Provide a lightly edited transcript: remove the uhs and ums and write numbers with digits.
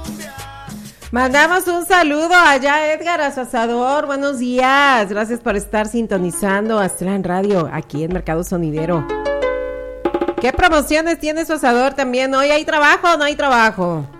Mandamos un saludo allá, Edgar, a su asador. Buenos días. Gracias por estar sintonizando Aztlán Radio, aquí en Mercado Sonidero. ¿Qué promociones tiene su asador también? ¿Hoy hay trabajo o no hay trabajo?